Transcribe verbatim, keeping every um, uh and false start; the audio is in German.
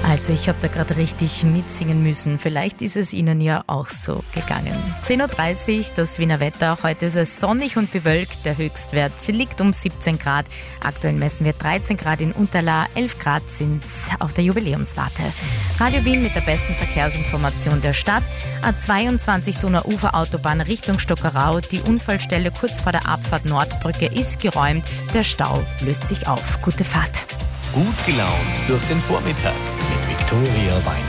Also ich habe da gerade richtig mitsingen müssen. Vielleicht ist es Ihnen ja auch so gegangen. zehn Uhr dreißig, das Wiener Wetter. Heute ist es sonnig und bewölkt. Der Höchstwert liegt um siebzehn Grad. Aktuell messen wir dreizehn Grad in Unterlaa, elf Grad sind auf der Jubiläumswarte. Radio Wien mit der besten Verkehrsinformation der Stadt. A zweiundzwanzig Donauuferautobahn Richtung Stockerau. Die Unfallstelle kurz vor der Abfahrt Nordbrücke ist geräumt. Der Stau löst sich auf. Gute Fahrt. Gut gelaunt durch den Vormittag mit Viktoria Wein.